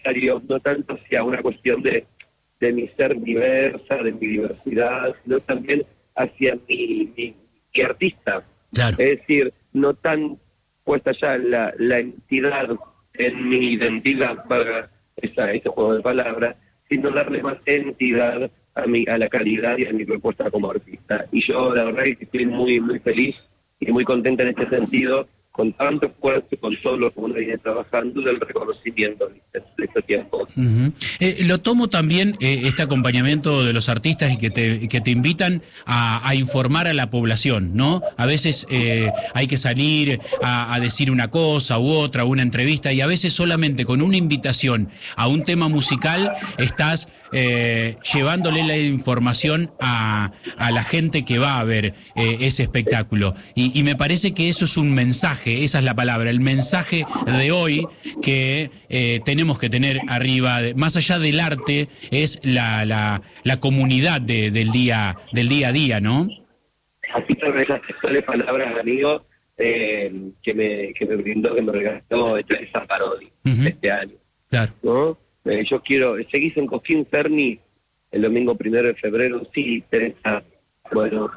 no tanto hacia una cuestión de mi ser diversa, de mi diversidad, sino también hacia mi artista. Claro. Es decir, no tan puesta ya la entidad en mi identidad, para ese juego de palabras, sino darle más entidad a la calidad y a mi propuesta como artista. Y yo la verdad es que estoy muy, muy feliz y muy contenta en este sentido, con tanto esfuerzo, con todo lo que uno viene trabajando, del reconocimiento de este tiempo. Uh-huh. Lo tomo también, este acompañamiento de los artistas y que te invitan a informar a la población, ¿no? A veces hay que salir a decir una cosa u otra, una entrevista, y a veces solamente con una invitación a un tema musical estás llevándole la información a la gente que va a ver ese espectáculo. Y me parece que eso es un mensaje, esa es la palabra, el mensaje de hoy que tenemos que tener arriba, más allá del arte, es la comunidad del día a día, ¿no? Así tal vez las textuales palabras, amigo, que me brindó, que me regaló esa parodia este año. Claro. ¿No? Yo quiero, seguís en Cosquín, Ferni, el domingo 1 de febrero, sí, Teresa, bueno,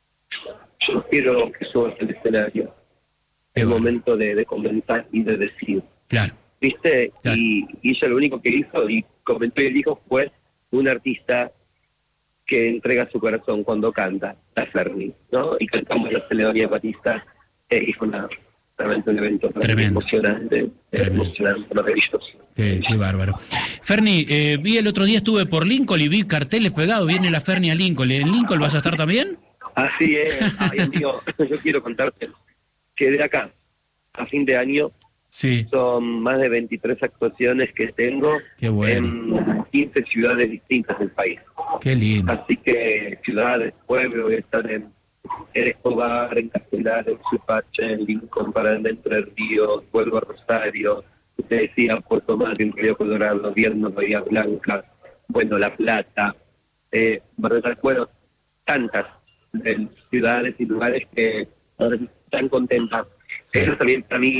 yo quiero que subas al escenario. El momento de comentar y de decir. Claro. ¿Viste? Claro. Y ella lo único que hizo, y comentó y dijo, fue un artista que entrega su corazón cuando canta, la Ferni, ¿no? Y cantamos la Celedonía Batista, y fue realmente un evento emocionante, maravilloso. Qué bárbaro. Ferni, vi el otro día, estuve por Lincoln y vi carteles pegados, viene la Ferni a Lincoln. ¿En Lincoln vas a estar también? Así es, ay, amigo, yo quiero contarte que de acá a fin de año son más de 23 actuaciones que tengo en 15 ciudades distintas del país. Qué lindo. Así que ciudades, pueblos, voy a estar en Escobar, en Castelar, en Suipacha, en Lincoln, Paraná, Entre Ríos, vuelvo a Rosario, usted decía Puerto Madryn, Río Colorado, Viernes, Bahía Blanca, bueno, La Plata, bueno, tantas ciudades y lugares que ahora están contentas. Eso también para mí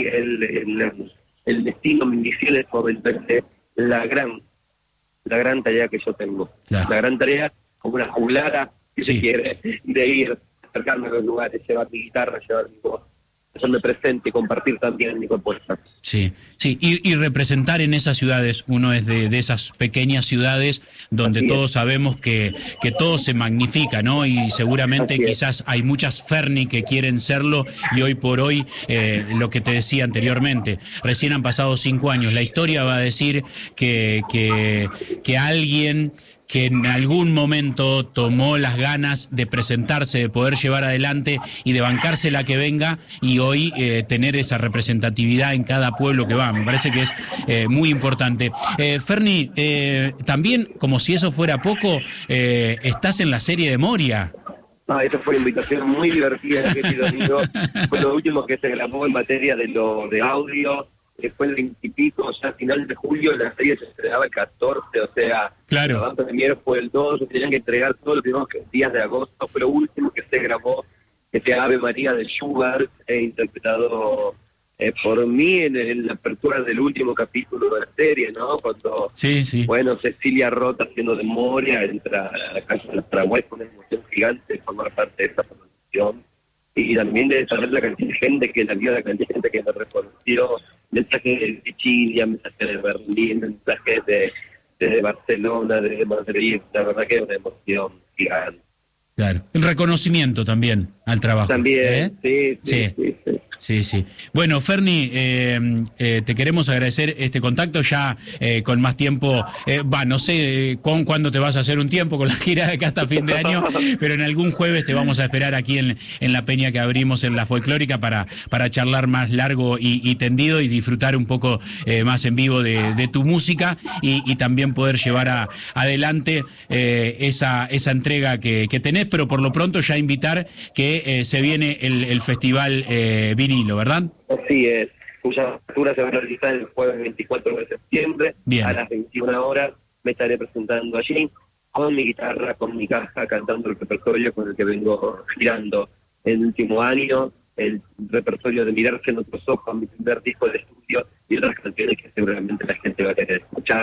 el destino, mi misión es fomentarse la gran tarea que yo tengo. Claro. La gran tarea, como una jubilada, si se quiere, de ir, acercarme a los lugares, llevar mi guitarra, llevar mi voz, hacerme presente y compartir también mi propuesta. Sí, y representar en esas ciudades, uno es de esas pequeñas ciudades donde todos sabemos que todo se magnifica, ¿no? Y seguramente quizás hay muchas Ferni que quieren serlo, y hoy por hoy, lo que te decía anteriormente, recién han pasado 5 años, la historia va a decir que alguien que en algún momento tomó las ganas de presentarse, de poder llevar adelante y de bancarse la que venga, y hoy tener esa representatividad en cada pueblo que va. Me parece que es muy importante. Ferni, también, como si eso fuera poco, estás en la serie de Moria. Esa fue una invitación muy divertida, querido amigo. Fue lo último que se grabó en materia de audio. Fue el 20 y pico, ya a final de julio, la serie se estrenaba el 14, o sea, claro. La banda premier fue el 2, se tenían que entregar todos los primeros días de agosto, fue lo último que se grabó, este Ave María de Schubert, interpretado por mí en la apertura del último capítulo de la serie, ¿no? Cuando, bueno, Cecilia Roth haciendo de Moria, entra a la casa de los Paraguay con una emoción gigante de formar parte de esa producción. Y también de saber la cantidad de gente que la vio, la cantidad de gente que me reconoció, mensajes de Chile, mensajes de Berlín, mensajes de Barcelona, de Madrid, la verdad que es una emoción gigante. Claro, el reconocimiento también al trabajo. También, Sí. Bueno, Ferni, te queremos agradecer este contacto ya con más tiempo. No sé cuándo te vas a hacer un tiempo con la gira de acá hasta fin de año, pero en algún jueves te vamos a esperar aquí en la peña que abrimos en la Folclórica para charlar más largo y tendido y disfrutar un poco más en vivo de tu música y también poder llevar adelante esa entrega que tenés, pero por lo pronto ya invitar que se viene el festival vinilo, ¿verdad? Así es, cuya apertura se va a realizar el jueves 24 de septiembre. Bien. A las 21 horas me estaré presentando allí con mi guitarra, con mi caja, cantando el repertorio con el que vengo girando el último año, el repertorio de Mirarse en otros ojos, mi primer disco de estudio Silencio y otras canciones que seguramente la gente va a querer escuchar.